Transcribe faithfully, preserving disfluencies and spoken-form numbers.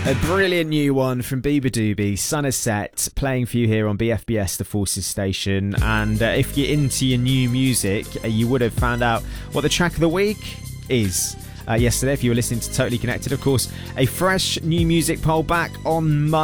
A brilliant new one from Bieber Doobie, Sun Has Set, playing for you here on B F B S, the Forces station. And uh, if you're into your new music, uh, you would have found out what the track of the week is. Uh, yesterday, if you were listening to Totally Connected, of course, a fresh new music poll back on Monday.